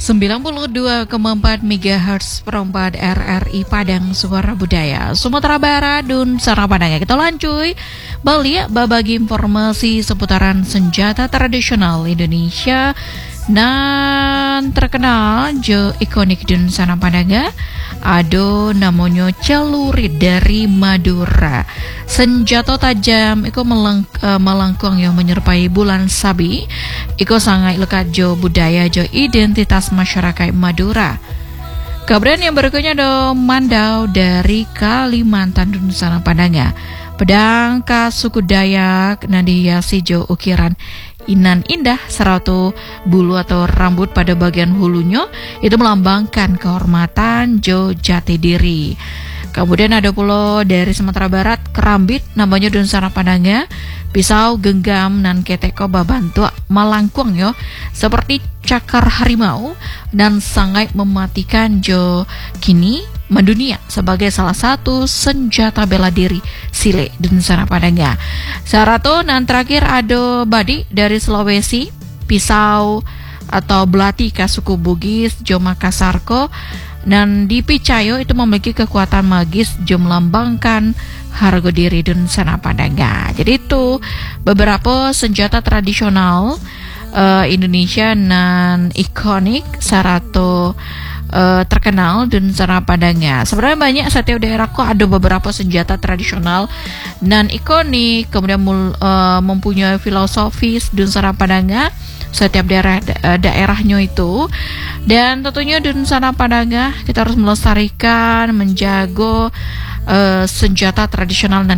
92,4 MHz perempat RRI Padang Suara Budaya Sumatera Barat dan Sarang Padang. Kita lanjut balik berbagi informasi seputaran senjata tradisional Indonesia dan terkenal jo ikonik dan Sarang Padang. Ado namanya celurit dari Madura. Senjata tajam iko melengkung yang menyerupai bulan sabi. Iko sangat lekat jo budaya jo identitas masyarakat Madura. Kemudian yang berikutnya ada Mandau dari Kalimantan dan Sarang Padang. Pedang khas suku Dayak dihiasi jo ukiran inan indah seratu bulu atau rambut pada bagian hulunya itu melambangkan kehormatan jo jati diri. Kemudian ada pula dari Sumatera Barat kerambit namanya Don Sarang Padang. Pisau genggam nan keteko babantu malangkung yo seperti cakar harimau dan sangat mematikan jo kini mendunia sebagai salah satu senjata bela diri sile Don Sarang Padang. Sarato nan terakhir ada Badi dari Sulawesi, pisau atau belati khas suku Bugis jo Makassarko dan di Picayo itu memiliki kekuatan magis jo melambangkan harga diri Don Sarang Padang. Jadi itu beberapa senjata tradisional Indonesia dan ikonik sarato terkenal Don Sarang Padang. Sebenarnya banyak setiap daerah kok ada beberapa senjata tradisional dan ikonik, kemudian mempunyai filosofis Don Sarang Padang setiap daerahnya itu. Dan tentunya Don Sarang Padang kita harus melestarikan, menjaga senjata tradisional dan